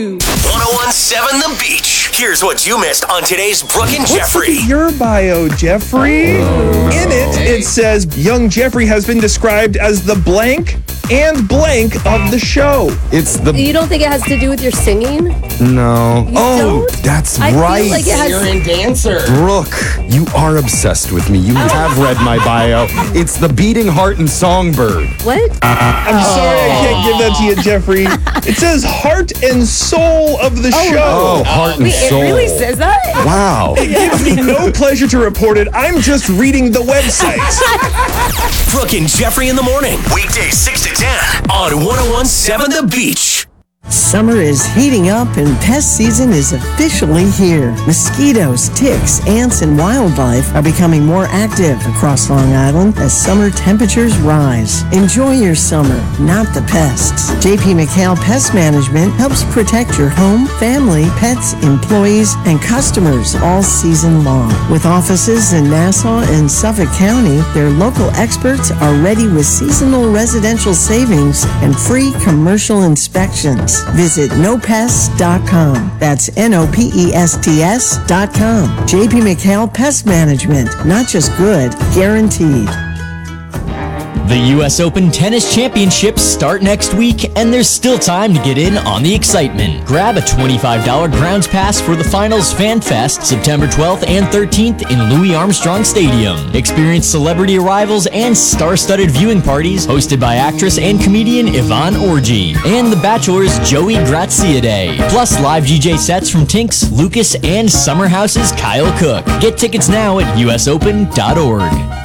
1017 The Beach. Here's what you missed on today's Brooke and Jeffrey. What's your bio, Jeffrey? In it says young Jeffrey has been described as the blank and blank of the show. You don't think it has to do with your singing? No. You don't? That's I right. feel like it has. You're a dancer. Brooke, you are obsessed with me. You have read my bio. It's the beating heart and songbird. What? I'm sorry I can't give that to you, Jeffrey. It says heart and soul of the show. Oh, heart and Wait, soul. it really says that? Wow. It gives me no pleasure to report it. I'm just reading the website. Brooke and Jeffrey in the morning. Weekdays 6 to 10 on 1017 The Beach. Summer is heating up and pest season is officially here. Mosquitoes, ticks, ants, and wildlife are becoming more active across Long Island as summer temperatures rise. Enjoy your summer, not the pests. JP McHale Pest Management helps protect your home, family, pets, employees, and customers all season long. With offices in Nassau and Suffolk County, their local experts are ready with seasonal residential savings and free commercial inspections. Visit nopests.com. That's NOPESTS.com. JP McHale Pest Management. Not just good, guaranteed. The U.S. Open Tennis Championships start next week, and there's still time to get in on the excitement. Grab a $25 grounds pass for the Finals Fan Fest, September 12th and 13th in Louis Armstrong Stadium. Experience celebrity arrivals and star-studded viewing parties hosted by actress and comedian Yvonne Orji and The Bachelor's Joey Graziadei. Plus live DJ sets from Tinks, Lucas, and Summer House's Kyle Cook. Get tickets now at usopen.org.